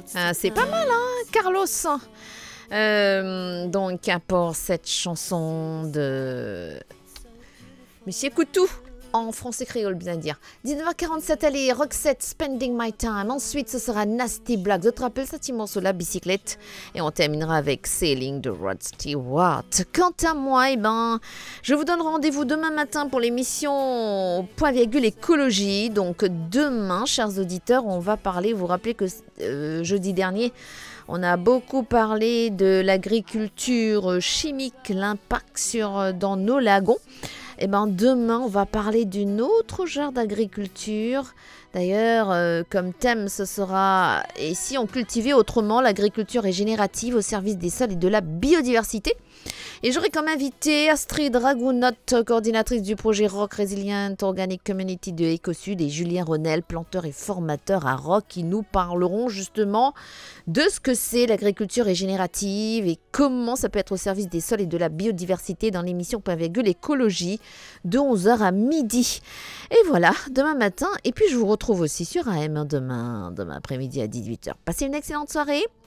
Ah, c'est pas mal, hein, Carlos. Donc, pour cette chanson de Monsieur Coutou, en français créole, bien dire. 19h47, allez, Roxette, Spending My Time. Ensuite, ce sera Nasty Black. Je te rappelle ce petit morceau, la bicyclette. Et on terminera avec Sailing de Rod Stewart. Quant à moi, je vous donne rendez-vous demain matin pour l'émission Point Virgule Écologie. Donc, demain, chers auditeurs, on va parler. Vous vous rappelez que jeudi dernier, on a beaucoup parlé de l'agriculture chimique, l'impact dans nos lagons. Et demain, on va parler d'une autre genre d'agriculture. D'ailleurs, comme thème, ce sera « Et si on cultivait autrement, l'agriculture régénérative au service des sols et de la biodiversité ?» Et j'aurai comme invité Astrid Ragounotte, coordinatrice du projet Rock Resilient Organic Community de Ecosud, et Julien Ronel, planteur et formateur à Rock, qui nous parleront justement de ce que c'est l'agriculture régénérative et comment ça peut être au service des sols et de la biodiversité dans l'émission Point Virgule Écologie de 11h à midi. Et voilà, demain matin. Et puis je vous retrouve aussi sur AM demain après-midi à 18h. Passez une excellente soirée.